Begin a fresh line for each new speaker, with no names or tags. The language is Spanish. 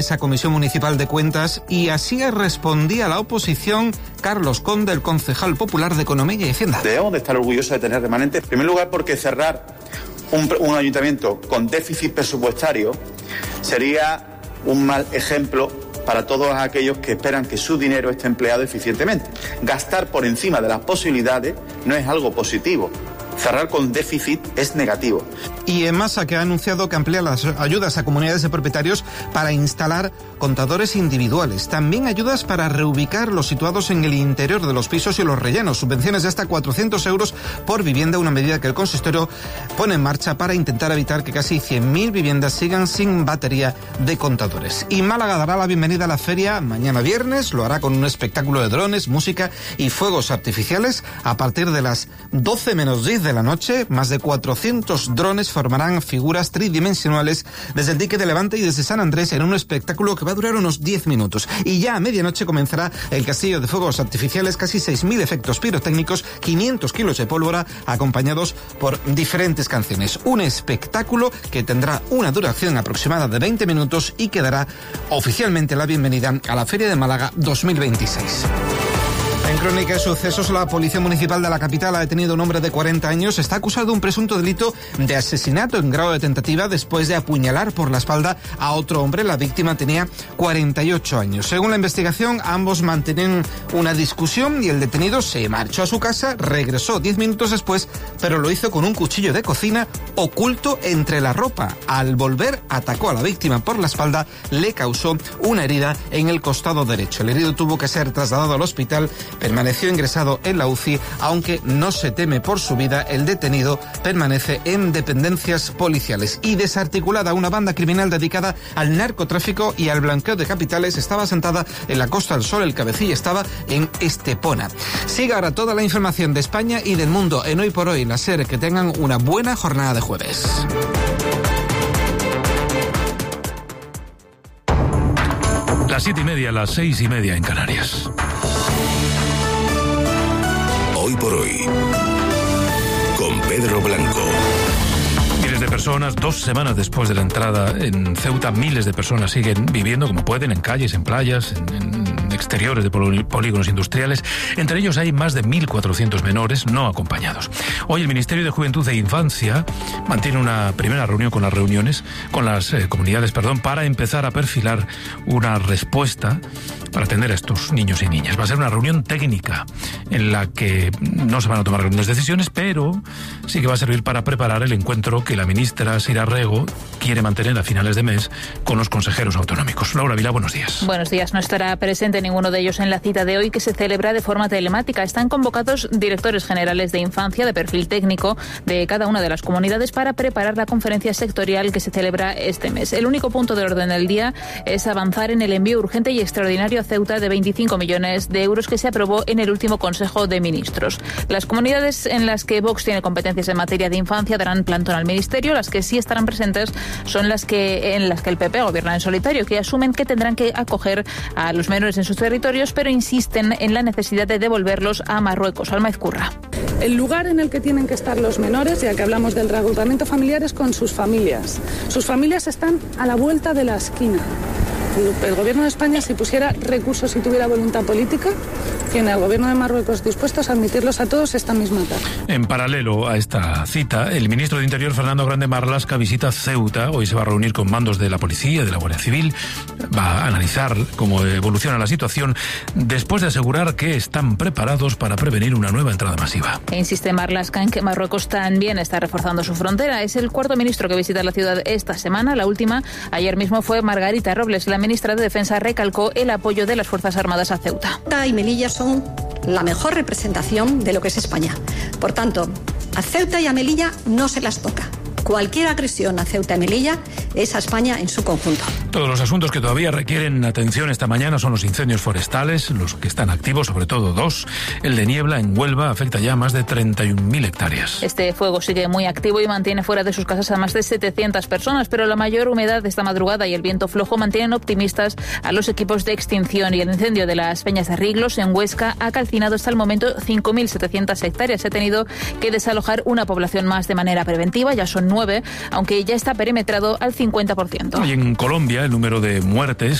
esa Comisión Municipal de Cuentas, y así respondía a la oposición Carlos Conde, el concejal popular de Economía y Hacienda.
Debemos de estar orgullosos de tener remanentes, en primer lugar porque cerrar un ayuntamiento con déficit presupuestario sería un mal ejemplo para todos aquellos que esperan que su dinero esté empleado eficientemente. Gastar por encima de las posibilidades no es algo positivo. Cerrar con déficit es negativo.
Y EMASA, que ha anunciado que amplía las ayudas a comunidades de propietarios para instalar contadores individuales. También ayudas para reubicar los situados en el interior de los pisos y los rellenos. Subvenciones de hasta 400 euros por vivienda, una medida que el consistorio pone en marcha para intentar evitar que casi 100.000 viviendas sigan sin batería de contadores. Y Málaga dará la bienvenida a la feria mañana viernes. Lo hará con un espectáculo de drones, música y fuegos artificiales. A partir de las 12 menos 10 de la noche, más de 400 drones formarán figuras tridimensionales desde el dique de Levante y desde San Andrés en un espectáculo que va a durar unos 10 minutos. Y ya a medianoche comenzará el castillo de fuegos artificiales, casi 6.000 efectos pirotécnicos, 500 kilos de pólvora, acompañados por diferentes canciones. Un espectáculo que tendrá una duración aproximada de 20 minutos y que dará oficialmente la bienvenida a la Feria de Málaga 2026. En crónica de sucesos, la Policía Municipal de la capital ha detenido a un hombre de 40 años. Está acusado de un presunto delito de asesinato en grado de tentativa después de apuñalar por la espalda a otro hombre. La víctima tenía 48 años. Según la investigación, ambos mantenían una discusión y el detenido se marchó a su casa, regresó 10 minutos después, pero lo hizo con un cuchillo de cocina oculto entre la ropa. Al volver, atacó a la víctima por la espalda, le causó una herida en el costado derecho. El herido tuvo que ser trasladado al hospital. Permaneció ingresado en la UCI, aunque no se teme por su vida. El detenido permanece en dependencias policiales. Y desarticulada una banda criminal dedicada al narcotráfico y al blanqueo de capitales estaba asentada en la Costa del Sol. El cabecilla estaba en Estepona. Siga ahora toda la información de España y del mundo en Hoy por Hoy, la SER. Que tengan una buena jornada de jueves.
Las 7:30, las 6:30 en Canarias.
Hoy por Hoy, con Pedro Blanco.
Miles de personas, 2 semanas después de la entrada en Ceuta, miles de personas siguen viviendo como pueden, en calles, en playas, en exteriores de polígonos industriales. Entre ellos hay más de 1.400 menores no acompañados. Hoy el Ministerio de Juventud e Infancia mantiene una primera reunión con las comunidades, para empezar a perfilar una respuesta para atender a estos niños y niñas. Va a ser una reunión técnica en la que no se van a tomar grandes decisiones, pero sí que va a servir para preparar el encuentro que la ministra Sira Rego quiere mantener a finales de mes con los consejeros autonómicos. Laura Vila, buenos días.
Buenos días. No estará presente ninguno de ellos en la cita de hoy, que se celebra de forma telemática. Están convocados directores generales de infancia de perfil técnico de cada una de las comunidades para preparar la conferencia sectorial que se celebra este mes. El único punto de orden del día es avanzar en el envío urgente y extraordinario a Ceuta de 25 millones de euros que se aprobó en el último Consejo de Ministros. Las comunidades en las que Vox tiene competencias en materia de infancia darán plantón al Ministerio. Las que sí estarán presentes son en las que el PP gobierna en solitario, que asumen que tendrán que acoger a los menores en sus territorios, pero insisten en la necesidad de devolverlos a Marruecos. Alma Ezcurra.
El lugar en el que tienen que estar los menores, ya que hablamos del reagrupamiento familiar, es con sus familias. Sus familias están a la vuelta de la esquina. El gobierno de España, si pusiera recursos y tuviera voluntad política, tiene al gobierno de Marruecos dispuestos a admitirlos a todos esta misma tarde.
En paralelo a esta cita, el ministro de Interior, Fernando Grande Marlaska, visita Ceuta. Hoy se va a reunir con mandos de la policía, de la Guardia Civil. Va a analizar cómo evoluciona la situación después de asegurar que están preparados para prevenir una nueva entrada masiva.
E insiste Marlaska en que Marruecos también está reforzando su frontera. Es el cuarto ministro que visita la ciudad esta semana. La última, ayer mismo, fue Margarita Robles. La ministra de Defensa recalcó el apoyo de las Fuerzas Armadas a Ceuta.
Ceuta y Melilla son la mejor representación de lo que es España. Por tanto, a Ceuta y a Melilla no se las toca. Cualquier agresión a Ceuta y Melilla es a España en su conjunto.
Todos los asuntos que todavía requieren atención esta mañana son los incendios forestales, los que están activos, sobre todo 2. El de Niebla, en Huelva, afecta ya a más de 31.000 hectáreas.
Este fuego sigue muy activo y mantiene fuera de sus casas a más de 700 personas, pero la mayor humedad de esta madrugada y el viento flojo mantienen optimistas a los equipos de extinción. Y el incendio de las Peñas de Riglos, en Huesca, ha calcinado hasta el momento 5.700 hectáreas. Se ha tenido que desalojar una población más de manera preventiva, ya son 9, aunque ya está perimetrado al 50%.
Y en Colombia, el número de muertes